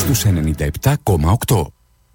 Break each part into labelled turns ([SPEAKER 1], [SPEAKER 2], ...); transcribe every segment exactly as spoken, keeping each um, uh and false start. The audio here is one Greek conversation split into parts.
[SPEAKER 1] στους ενενήντα επτά κόμμα οκτώ.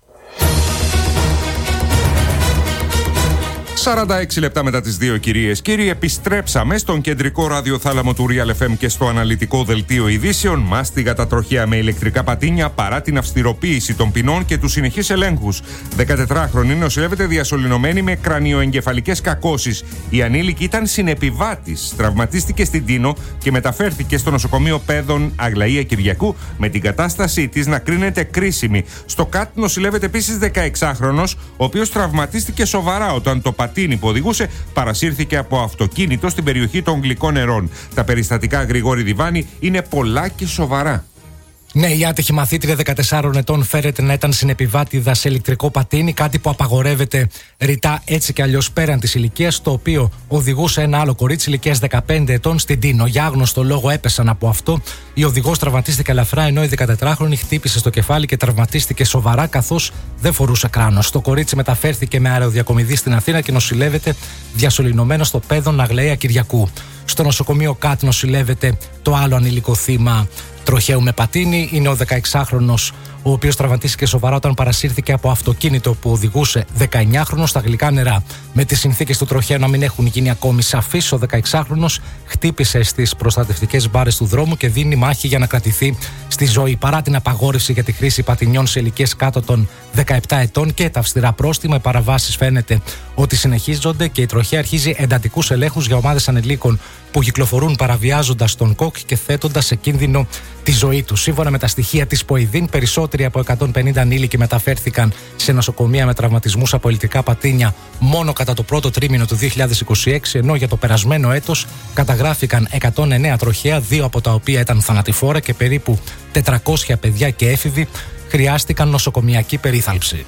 [SPEAKER 2] σαράντα έξι λεπτά μετά τις δύο, κυρίες κύριοι, επιστρέψαμε στον κεντρικό ραδιοθάλαμο του Real εφ εμ και στο αναλυτικό δελτίο ειδήσεων. Μάστιγα τα τροχαία με ηλεκτρικά πατίνια παρά την αυστηροποίηση των ποινών και τους συνεχείς ελέγχους. δεκατετράχρονη νοσηλεύεται διασωληνωμένη με κρανιοεγκεφαλικές κακώσεις. Η ανήλικη ήταν συνεπιβάτης. Τραυματίστηκε στην Τίνο και μεταφέρθηκε στο νοσοκομείο Πέδων Αγλαία Κυριακού με την κατάστασή της να κρίνεται κρίσιμη. Στο ΚΑΤ νοσηλεύεται επίσης δεκαεξάχρονος, ο οποίος τραυματίστηκε σοβαρά όταν το πατίνι που οδηγούσε παρασύρθηκε από αυτοκίνητο στην περιοχή των Γλυκών Νερών. Τα περιστατικά, Γρηγόρη Διβάνη, είναι πολλά και σοβαρά.
[SPEAKER 3] Ναι, η άτυχη μαθήτρια δεκατεσσάρων ετών φέρεται να ήταν συνεπιβάτηδα σε ηλεκτρικό πατίνι, κάτι που απαγορεύεται ρητά έτσι κι αλλιώς πέραν της ηλικίας, το οποίο οδηγούσε ένα άλλο κορίτσι ηλικίας δεκαπέντε ετών στην Τίνο. Για άγνωστο λόγο έπεσαν από αυτό. Η οδηγός τραυματίστηκε ελαφρά, ενώ η δεκατετράχρονη χτύπησε στο κεφάλι και τραυματίστηκε σοβαρά, καθώς δεν φορούσε κράνος. Το κορίτσι μεταφέρθηκε με αεροδιακομιδή στην Αθήνα και νοσηλεύεται διασωληνωμένο στο Πέδων Αγλαία Κυριακού. Στο νοσοκομείο ΚΑΤ νοσηλεύεται το άλλο ανήλικο θύμα τροχαίου με πατίνι. Είναι ο δεκαεξάχρονος, ο οποίος τραυματίστηκε σοβαρά όταν παρασύρθηκε από αυτοκίνητο που οδηγούσε δεκαεννιάχρονος στα Γλυκά Νερά. Με τις συνθήκες του τροχαίου να μην έχουν γίνει ακόμη σαφείς, ο δεκαεξάχρονος χτύπησε στις προστατευτικές μπάρες του δρόμου και δίνει μάχη για να κρατηθεί στη ζωή. Παρά την απαγόρευση για τη χρήση πατινιών σε ηλικίες κάτω των δεκαεπτά ετών και τα αυστηρά πρόστιμα, οι παραβάσεις φαίνεται ότι συνεχίζονται και η τροχαία αρχίζει εντατικούς ελέγχους για ομάδες ανηλίκων που κυκλοφορούν παραβιάζοντας τον ΚΟΚ και θέτοντας σε κίνδυνο τη ζωή του. Σύμφωνα με τα στοιχεία της ΠΟΗΔΗΝ, περισσότεροι από εκατόν πενήντα ανήλικοι μεταφέρθηκαν σε νοσοκομεία με τραυματισμούς από ηλεκτρικά πατίνια μόνο κατά το πρώτο τρίμηνο του δύο χιλιάδες είκοσι έξι, ενώ για το περασμένο έτος καταγράφηκαν εκατόν εννέα τροχαία, δύο από τα οποία ήταν θανατηφόρα και περίπου τετρακόσια παιδιά και έφηβοι χρειάστηκαν νοσοκομιακή περίθαλψη.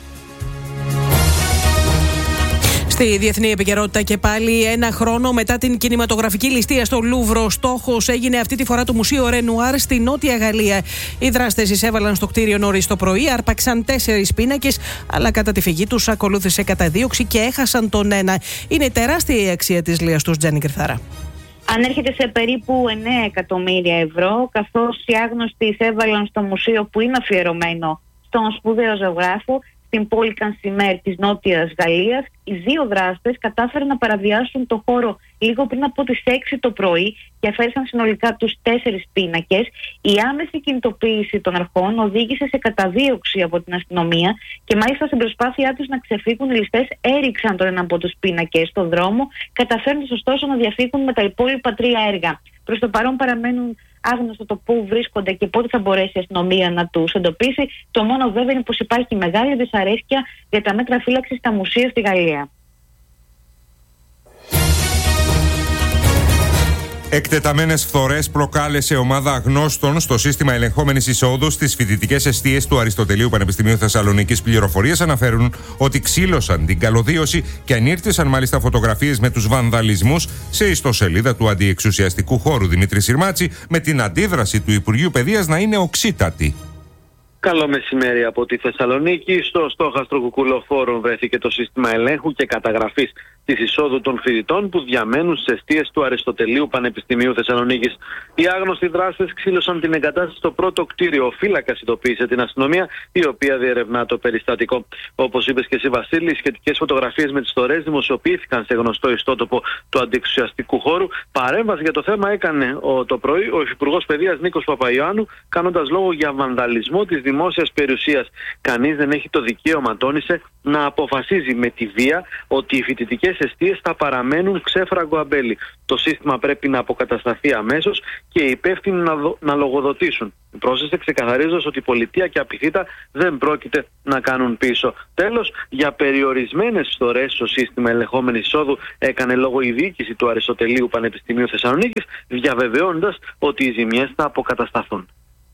[SPEAKER 4] Στη διεθνή επικαιρότητα και πάλι, ένα χρόνο μετά την κινηματογραφική ληστεία στο Λούβρο, στόχος έγινε αυτή τη φορά το Μουσείο Ρενουάρ στη Νότια Γαλλία. Οι δράστες εισέβαλαν στο κτίριο νωρίς το πρωί, άρπαξαν τέσσερις πίνακες, αλλά κατά τη φυγή τους ακολούθησε καταδίωξη και έχασαν τον ένα. Είναι τεράστια η αξία της λίας τους, Τζάνι Κερθάρα.
[SPEAKER 5] Ανέρχεται σε περίπου εννέα εκατομμύρια ευρώ, καθώς οι άγνωστοι εισέβαλαν στο μουσείο που είναι αφιερωμένο στον σπουδαίο ζωγράφο στην πόλη Κανσιμέρ της Νότιας Γαλλίας. Οι δύο δράστες κατάφεραν να παραβιάσουν το χώρο λίγο πριν από τις έξι το πρωί και αφαίρεσαν συνολικά τους τέσσερις πίνακες. Η άμεση κινητοποίηση των αρχών οδήγησε σε καταδίωξη από την αστυνομία και μάλιστα στην προσπάθειά τους να ξεφύγουν, οι ληστές έριξαν τον ένα από τους πίνακες στον δρόμο, καταφέρνοντας ωστόσο να διαφύγουν με τα υπόλοιπα τρία έργα. Προς το παρόν παραμένουν άγνωστο το πού βρίσκονται και πότε θα μπορέσει η αστυνομία να τους εντοπίσει. Το μόνο βέβαιο είναι πως υπάρχει μεγάλη δυσαρέσκεια για τα μέτρα φύλαξης στα μουσεία στη Γαλλία.
[SPEAKER 2] Εκτεταμένες φθορές προκάλεσε ομάδα αγνώστων στο σύστημα ελεγχόμενης εισόδου στις φοιτητικές εστίες του Αριστοτελείου Πανεπιστημίου Θεσσαλονίκης. Πληροφορίες αναφέρουν ότι ξύλωσαν την καλωδίωση και ανήρτησαν μάλιστα φωτογραφίες με τους βανδαλισμούς σε ιστοσελίδα του αντιεξουσιαστικού χώρου Δημήτρη Συρμάτση, με την αντίδραση του Υπουργείου Παιδείας να είναι οξύτατη.
[SPEAKER 6] Καλό μεσημέρι από τη Θεσσαλονίκη. Στο στόχαστρο κουκουλοφόρων βρέθηκε το σύστημα ελέγχου και καταγραφής της εισόδου των φοιτητών που διαμένουν στις εστίες του Αριστοτελείου Πανεπιστημίου Θεσσαλονίκης. Οι άγνωστοι δράστες ξύλωσαν την εγκατάσταση στο πρώτο κτίριο. Ο φύλακας ειδοποίησε την αστυνομία, η οποία διερευνά το περιστατικό. Όπως είπες και εσύ, Βασίλη, οι σχετικές φωτογραφίες με τις στορές δημοσιοποιήθηκαν σε γνωστό ιστότοπο του αντιεξουσιαστικού χώρου. Παρέμβαση για το θέμα έκανε ο, το πρωί ο Υφυπουργός Παιδείας Νίκος Παπαϊωάννου, κάνοντας λόγο για βανδαλισμό της δημόσιας περιουσίας. Κανείς δεν έχει το δικαίωμα, τόνισε, να αποφασίζει με τη βία ότι οι φοιτητικές εστίες θα παραμένουν ξέφραγκο αμπέλι. Το σύστημα πρέπει να αποκατασταθεί αμέσως και οι υπεύθυνοι να, δο, να λογοδοτήσουν. Πρόσθεσε ξεκαθαρίζοντας ότι η πολιτεία και απειθήτα δεν πρόκειται να κάνουν πίσω. Τέλος, για περιορισμένες φθορές στο σύστημα ελεγχόμενης εισόδου έκανε λόγο η διοίκηση του Αριστοτελείου Πανεπιστημίου Θεσσαλονίκης, διαβεβαιώνοντας ότι οι ζημιές θα αποκατασταθούν.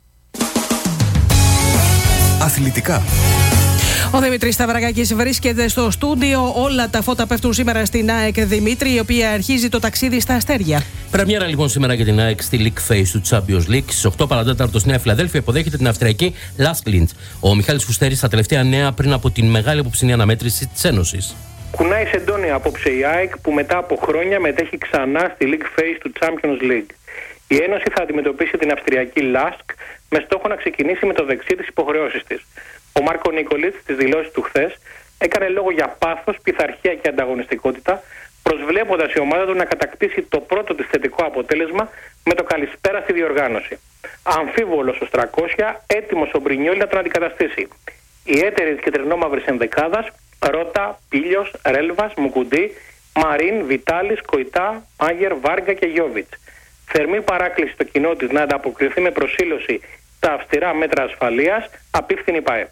[SPEAKER 1] Αθλητικά.
[SPEAKER 4] Ο Δημήτρης Σταυρακάκης βρίσκεται στο στούντιο. Όλα τα φώτα πέφτουν σήμερα στην ΑΕΚ, Δημήτρη, η οποία αρχίζει το ταξίδι στα αστέρια.
[SPEAKER 7] Πρεμιέρα λοιπόν σήμερα για την ΑΕΚ στη League Phase του Champions League. Στις οκτώ παρά τέταρτο στη Νέα Φιλαδέλφια υποδέχεται την Αυστριακή Lask-Linz. Ο Μιχάλης Φουστέρης στα τελευταία νέα πριν από την μεγάλη αποψινή αναμέτρηση της Ένωσης.
[SPEAKER 8] Κουνάει σε εντόνια απόψε η ΑΕΚ, που μετά από χρόνια μετέχει ξανά στη League Phase του Champions League. Η Ένωση θα αντιμετωπίσει την Αυστριακή Λάσκ με στόχο να ξεκινήσει με το δεξί τις υποχρεώσεις της. Ο Μάρκο Νίκολιτς στις δηλώσεις του χθες έκανε λόγο για πάθος, πειθαρχία και ανταγωνιστικότητα, προσβλέποντας η ομάδα του να κατακτήσει το πρώτο της θετικό αποτέλεσμα με το καλησπέρα στη διοργάνωση. Αμφίβολος ο Στρακόσια, έτοιμος ο Μπρινιόλι να τον αντικαταστήσει. Οι έτεροι της κεντρινόμαυρης ενδεκάδας, Ρότα, Πίλιος, Ρέλβας, Μουκουντή, Μαρίν, Βιτάλης, Κοϊτά, Μάγερ, Βάργα και Γιόβιτς. Θερμή παράκληση στο κοινό της να ανταποκριθεί με προσήλωση στα αυστηρά μέτρα ασφαλείας, απίφθηνη ΠΑΕ.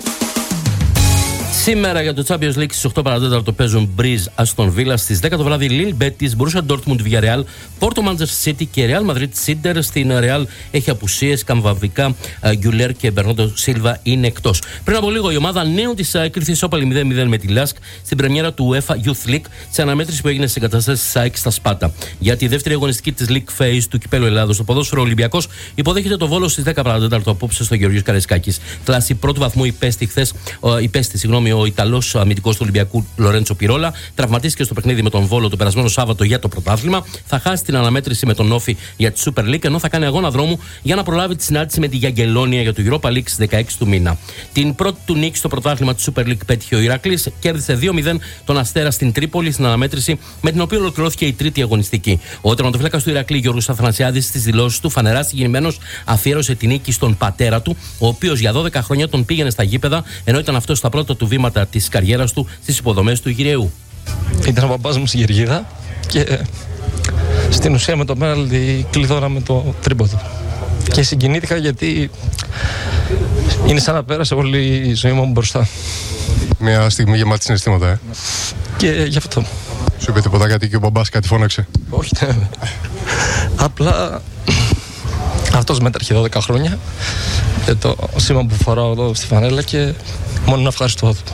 [SPEAKER 7] Σήμερα για το Champions League στις οκτώ παρά τέταρτο παίζουν Breeze Aston Villa, στις δέκα το βράδυ Lille Betis, Borussia Dortmund Villarreal, Porto Manchester City και Real Madrid City. Στην Real έχει απουσίες, Καμβαβικά, Γκιουλέρ και Μπερνόντο Σίλβα είναι εκτός. Πριν από λίγο η ομάδα νέων της ΑΕΚ ήρθε ισόπαλη μηδέν μηδέν με τη Λάσκ στην πρεμιέρα του UEFA Youth League, σε αναμέτρηση που έγινε στις εγκαταστάσεις της ΑΕΚ στα Σπάτα. Για τη δεύτερη αγωνιστική της League Phase του Κυπέλλου Ελλάδος, το ποδόσφαιρο Ολυμπιακός υποδέχεται το Βόλο στις δέκα παρά τέταρτο απόψε στο Γεωργίος Καραϊσκάκης. Κλάση πρώτου βαθμού υπέστη χθες, υπέστη, συγγνώμη, ο Ιταλός αμυντικός του Ολυμπιακού Λορέντσο Πιρόλα. Τραυματίστηκε στο παιχνίδι με τον Βόλο το περασμένο Σάββατο για το πρωτάθλημα. Θα χάσει την αναμέτρηση με τον Όφη για τη Super League, ενώ θα κάνει αγώνα δρόμου για να προλάβει τη συνάντηση με τη Γιαγγελόνια για το Europa League στις δεκαέξι του μήνα. Την πρώτη του νίκη στο πρωτάθλημα τη Super League πέτυχε ο Ηρακλής, κέρδισε δύο μηδέν τον Αστέρα στην Τρίπολη στην αναμέτρηση με την οποία ολοκληρώθηκε η τρίτη αγωνιστική. Ο τερματοφύλακας του Ηρακλή Γιώργος Αθανασιάδης στις δηλώσεις του φανερά συγκινημένος αφιέρωσε την νίκη στον πατέρα του, ο οποίος για δώδεκα χρόνια τον πήγαινε στα γήπεδα, ενώ ήταν αυτό στα πρώτα του βήματα της καριέρας του στις υποδομές του Ιγυριαίου.
[SPEAKER 9] Ήταν ο μπαμπάς μου στην Γεργίδα και στην ουσία με το πέναλτι κλειδώναμε το τρίποδο. Και συγκινήθηκα γιατί είναι σαν να πέρασε όλη η ζωή μου μπροστά.
[SPEAKER 10] Μια στιγμή γεμάτη συναισθήματα, ε.
[SPEAKER 9] Και γι' αυτό.
[SPEAKER 10] Σου είπε τίποτα γιατί και ο μπαμπάς κάτι φώναξε?
[SPEAKER 9] Όχι, ναι. Απλά αυτός μέτρχε δώδεκα χρόνια και το σήμα που φοράω εδώ στη φανέλα και μόνο να ευχαριστώ του.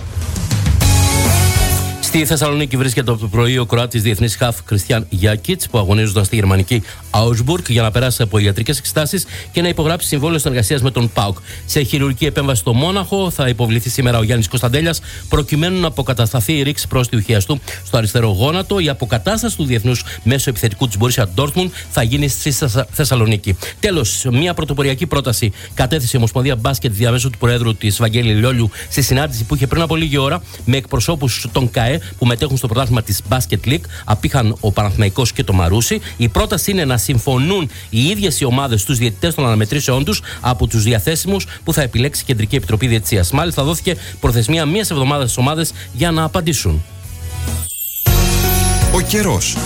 [SPEAKER 7] Στη Θεσσαλονίκη βρίσκεται από το πρωί ο Κροάτης διεθνής χαφ Κριστιαν Γιάκιτς, που αγωνίζονταν στη γερμανική Augsburg για να περάσει από ιατρικές εξετάσεις και να υπογράψει συμβόλαιο συνεργασίας με τον ΠΑΟΚ. Σε χειρουργική επέμβαση στο Μόναχο θα υποβληθεί σήμερα ο Γιάννης Κωνσταντέλιας, προκειμένου να αποκατασταθεί η ρήξη πρόσθετου ηχεαστού στο αριστερό γόνατο. Η αποκατάσταση του διεθνούς μέσω επιθετικού της Borussia Dortmund θα γίνει στη Θεσσαλονίκη. Τέλος, μια πρωτοποριακή πρόταση κατέθεσε η Ομοσπονδία Μπάσκετ διαμέσου του Προέδρου της Βαγγέλη Λιόλιου στη συνάντηση που είχε πριν από λίγη ώρα με εκπροσώπους των ΚΑΕ που μετέχουν στο πρωτάθλημα της Basket League. Απήχαν ο Παναθηναϊκός και το Μαρούσι. Η πρόταση είναι να συμφωνούν οι ίδιες οι ομάδες στους διαιτητές των αναμετρήσεών τους από τους διαθέσιμους που θα επιλέξει η Κεντρική Επιτροπή Διαιτησίας. Μάλιστα, δόθηκε προθεσμία μίας εβδομάδας στις ομάδες για να απαντήσουν.
[SPEAKER 1] Ο καιρός.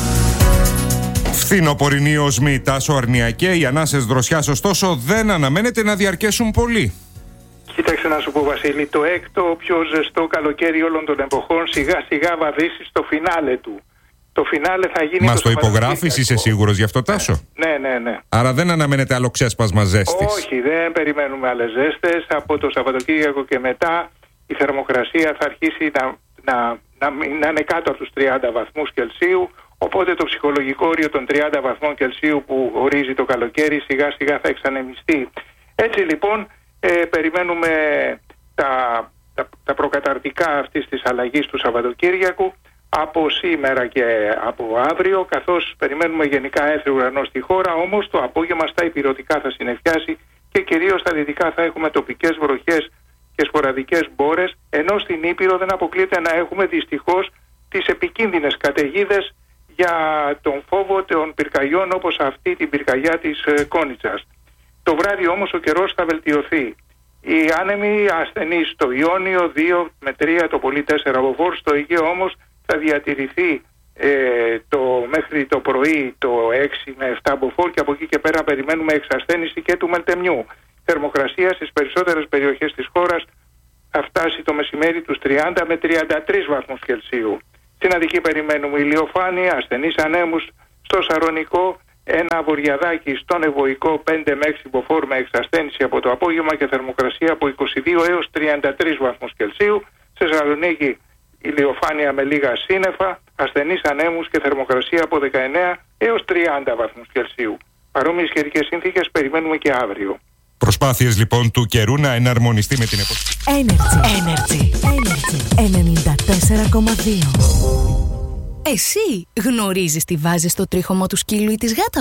[SPEAKER 2] Φθινοπορεινή οσμή, τάσο αρνιακέ, οι ανάσες δροσιάς ωστόσο δεν αναμένεται να διαρκέσουν πολύ.
[SPEAKER 11] Κοίταξε να σου πω, Βασίλη, το έκτο πιο ζεστό καλοκαίρι όλων των εποχών σιγά σιγά βαδίσει στο φινάλε του. Το φινάλε θα γίνει.
[SPEAKER 2] Μας το, το υπογράφεις, είσαι σίγουρος γι' αυτό, Τάσο?
[SPEAKER 11] Ναι, ναι, ναι.
[SPEAKER 2] Άρα δεν αναμένεται άλλο ξέσπασμα ζέστης?
[SPEAKER 11] Όχι, δεν περιμένουμε άλλες ζέστες. Από το Σαββατοκύριακο και μετά η θερμοκρασία θα αρχίσει να, να, να, να είναι κάτω από τους τριάντα βαθμούς Κελσίου. Οπότε το ψυχολογικό όριο των τριάντα βαθμών Κελσίου που ορίζει το καλοκαίρι σιγά σιγά θα εξανεμιστεί. Έτσι λοιπόν ε, περιμένουμε τα, τα, τα προκαταρτικά αυτής της αλλαγής του Σαββατοκύριακου από σήμερα και από αύριο, καθώς περιμένουμε γενικά έθριο ουρανό στη χώρα, όμως το απόγευμα στα ηπειρωτικά θα συννεφιάσει και κυρίως στα δυτικά θα έχουμε τοπικές βροχές και σποραδικές μπόρες, ενώ στην Ήπειρο δεν αποκλείεται να έχουμε δυστυχώς τις επικίνδυνες καταιγίδες για τον φόβο των πυρκαγιών, όπως αυτή την πυρκαγιά της Κόνιτσας. Το βράδυ όμως ο καιρός θα βελτιωθεί. Οι άνεμοι ασθενείς στο Ιόνιο δύο με τρία, το πολύ τέσσερα μποφόρ, στο Αιγαίο όμως θα διατηρηθεί ε, το, μέχρι το πρωί το έξι με επτά μποφόρ και από εκεί και πέρα περιμένουμε εξασθένηση και του Μελτεμιού. Θερμοκρασία στις περισσότερες περιοχές της χώρας θα φτάσει το μεσημέρι τους τριάντα με τριάντα τρεις βαθμούς Κελσίου. Στην Αττική περιμένουμε ηλιοφάνεια, ασθενείς ανέμους στο Σαρονικό, ένα βορειαδάκι στον Ευωικό πέντε με έξι μποφόρ με εξασθένηση από το απόγευμα και θερμοκρασία από είκοσι δύο έως τριάντα τρεις βαθμούς Κελσίου. Σε Θεσσαλονίκη ηλιοφάνεια με λίγα σύννεφα, ασθενείς ανέμους και θερμοκρασία από δεκαεννέα έως τριάντα βαθμούς Κελσίου. Παρόμοιες καιρικές συνθήκες περιμένουμε και αύριο.
[SPEAKER 2] Προσπάθειες λοιπόν του καιρού να εναρμονιστεί με την εποχή.
[SPEAKER 12] Energy. Energy. Energy. ενενήντα τέσσερα κόμμα δύο. Εσύ γνωρίζεις τι βάζεις στο τρίχωμο του σκύλου ή της γάτας σου?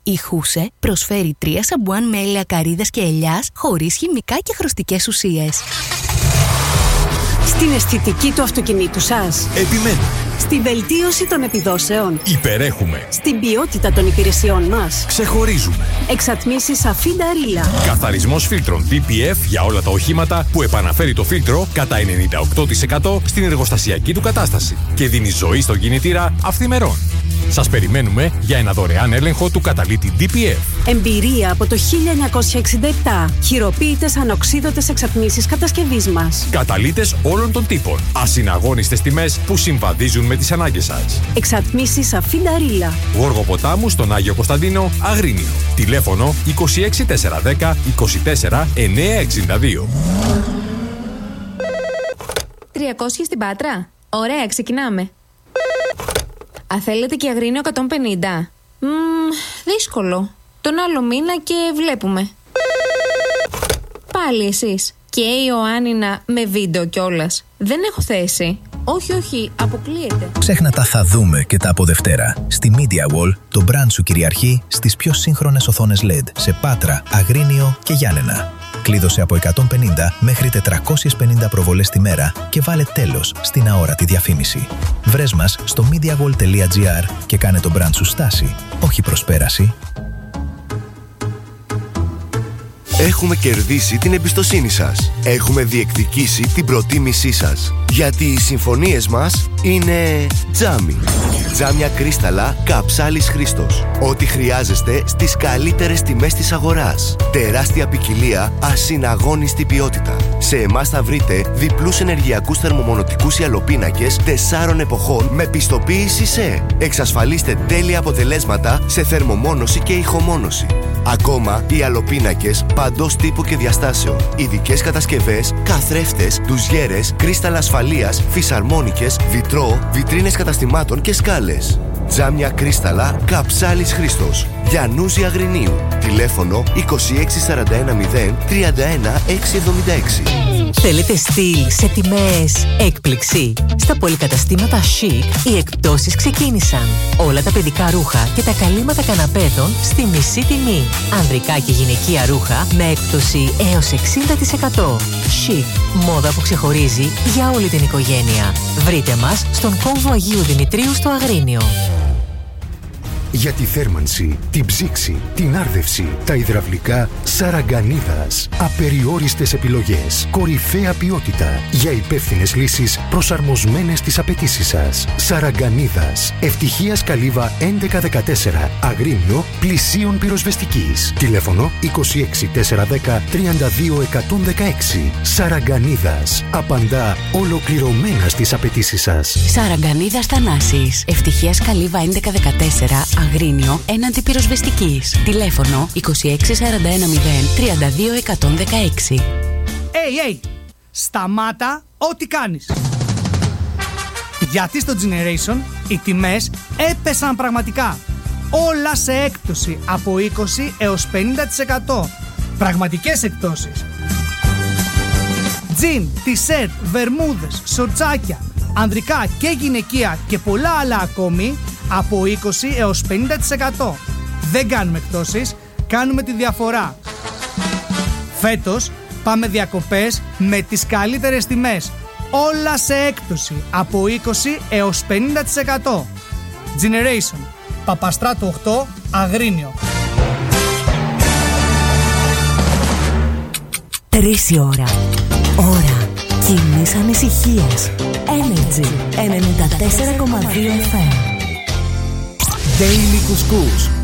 [SPEAKER 13] Η Χούσε προσφέρει τρία σαμπουάν με έλαια καρύδας και ελιάς χωρίς χημικά και χρωστικές ουσίες.
[SPEAKER 14] Στην αισθητική του αυτοκινήτου σας.
[SPEAKER 15] Επιμένουμε.
[SPEAKER 14] Στη βελτίωση των επιδόσεων.
[SPEAKER 15] Υπερέχουμε.
[SPEAKER 14] Στην ποιότητα των υπηρεσιών μας.
[SPEAKER 15] Ξεχωρίζουμε.
[SPEAKER 14] Εξατμίσεις Αφινταρίλα.
[SPEAKER 15] Καθαρισμός φίλτρων ντι πι εφ για όλα τα οχήματα που επαναφέρει το φίλτρο κατά ενενήντα οκτώ τοις εκατό στην εργοστασιακή του κατάσταση και δίνει ζωή στον κινητήρα αυθημερών. Σας περιμένουμε για ένα δωρεάν έλεγχο του καταλήτη ντι πι εφ.
[SPEAKER 14] Εμπειρία από το χίλια εννιακόσια εξήντα επτά. Χειροποίητες ανοξίδωτες εξατμίσεις κατασκευής μας.
[SPEAKER 15] Καταλύτες όλων των τύπων. Ασυναγώνιστες τιμές που συμβαδίζουν με τις ανάγκες σας.
[SPEAKER 14] Εξατμίσεις Αφινταρίλα.
[SPEAKER 15] Γόργο Ποτάμου στον Άγιο Κωνσταντίνο, Αγρίνιο. Τηλέφωνο είκοσι έξι τετρακόσια δέκα είκοσι τέσσερα εννιακόσια εξήντα δύο.
[SPEAKER 16] τριακόσια στην Πάτρα. Ωραία, ξεκινάμε. Α, θέλετε και Αγρίνιο εκατόν πενήντα. Μμμ, δύσκολο. Τον άλλο μήνα και βλέπουμε. Πάλι εσείς. Και η Ιωάννινα με βίντεο κιόλας. Δεν έχω θέση. Όχι, όχι, αποκλείεται.
[SPEAKER 17] Ξέχνα τα θα δούμε και τα από Δευτέρα. Στη Media Wall, το brand σου κυριαρχεί στις πιο σύγχρονες οθόνες ελ ι ντι σε Πάτρα, Αγρίνιο και Γιάννενα. Κλείδωσε από εκατόν πενήντα μέχρι τετρακόσιες πενήντα προβολές τη μέρα και βάλε τέλος στην αόρατη διαφήμιση. Βρες μας στο mediawall τελεία gr και κάνε το brand σου στάση, όχι προσπέραση.
[SPEAKER 18] Έχουμε κερδίσει την εμπιστοσύνη σας. Έχουμε διεκδικήσει την προτίμησή σας. Γιατί οι συμφωνίες μας είναι τζάμι. Τζάμια κρίσταλα Καψάλης Χρήστος. Ό,τι χρειάζεστε στις καλύτερες τιμές της αγοράς. Τεράστια ποικιλία, ασυναγώνιστη ποιότητα. Σε εμάς θα βρείτε διπλούς ενεργειακούς θερμομονωτικούς ιαλοπίνακες τεσσάρων εποχών με πιστοποίηση ΣΕ. Εξασφαλίστε τέλεια αποτελέσματα σε θερμομόνωση και ηχομόνωση. Ακόμα, οι ιαλοπίνακες παντός τύπου και διαστάσεων. Ειδικές κατασκευές, καθρέφτες, ντουζιέρες, κρίσταλα ασφαλείας, φυσαρμόνικες, βιτρό, βιτρίνες καταστημάτων και σκάλες. Τζάμια κρίσταλα Καψάλης Χρήστος. Γιαννούζη Αγρινίου. Τηλέφωνο είκοσι έξι σαράντα ένα μηδέν τριάντα ένα εξακόσια εβδομήντα έξι.
[SPEAKER 12] Θέλετε στυλ σε τιμές έκπληξη? Στα πολυκαταστήματα Chic οι εκπτώσεις ξεκίνησαν. Όλα τα παιδικά ρούχα και τα καλύματα καναπέδων στη μισή τιμή. Ανδρικά και γυναικεία ρούχα με έκπτωση έως εξήντα τοις εκατό. Chic, μόδα που ξεχωρίζει για όλη την οικογένεια. Βρείτε μας στον κόμβο Αγίου Δημητρίου στο Αγρίνιο.
[SPEAKER 19] Για τη θέρμανση, την ψήξη, την άρδευση, τα υδραυλικά, Σαραγκανίδας. Απεριόριστες επιλογές, κορυφαία ποιότητα για υπεύθυνες λύσεις προσαρμοσμένες στις απαιτήσεις σας. Σαραγκανίδας. Ευτυχίας Καλύβα έντεκα δεκατέσσερα. Αγρίνιο, πλησίων πυροσβεστικής. Τηλέφωνο είκοσι έξι τετρακόσια δέκα τριάντα δύο εκατόν δεκαέξι. Σαραγκανίδας. Απαντά ολοκληρωμένα στις απαιτήσεις σας.
[SPEAKER 13] Σαραγκανίδας Θανάσης. Ευτυχίας Καλύβα έντεκα δεκατέσσερα. Αγρίνιο έναντι πυροσβεστικής. Τηλέφωνο είκοσι έξι σαράντα ένα μηδέν τριάντα δύο εκατόν δεκαέξι.
[SPEAKER 20] Hey, hey! Σταμάτα ό,τι κάνεις! Γιατί στο Generation οι τιμές έπεσαν πραγματικά. Όλα σε έκπτωση από είκοσι έως πενήντα τοις εκατό. Πραγματικές εκπτώσεις. Τζιν, τισέρτ, βερμούδες, σορτσάκια, ανδρικά και γυναικεία και πολλά άλλα ακόμη από είκοσι έως πενήντα τοις εκατό. Δεν κάνουμε εκπτώσεις, κάνουμε τη διαφορά. Φέτος πάμε διακοπές με τις καλύτερες τιμές. Όλα σε έκπτωση από είκοσι έως πενήντα τοις εκατό. Generation, Παπαστράτου οκτώ, Αγρίνιο.
[SPEAKER 12] Τρεις η ώρα. Ώρα κοινής ανησυχίας. Energy ενενήντα τέσσερα κόμμα δύο εφ εμ.
[SPEAKER 19] Daily Couscous.